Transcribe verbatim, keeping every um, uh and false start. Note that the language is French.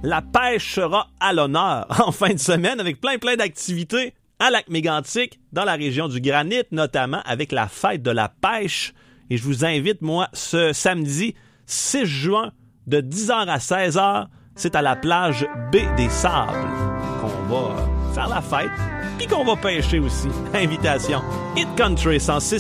la pêche sera à l'honneur en fin de semaine avec plein plein d'activités à Lac-Mégantic, dans la région du Granit, notamment avec la fête de la pêche. Et je vous invite, moi, ce samedi six juin, de dix heures à seize heures, c'est à la plage Baie des Sables qu'on va faire la fête, puis qu'on va pêcher aussi. Invitation Hit Country cent six